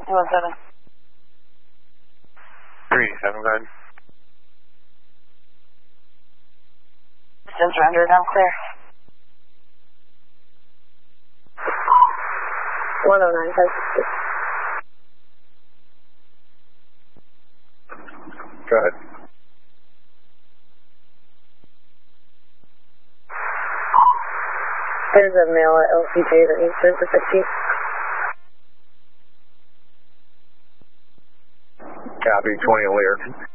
217. 387, go ahead. Distance surrendered, I'm clear. 109, 560. Go ahead. There's a male at LCJ that needs service at 50. Copy, 20 Lear.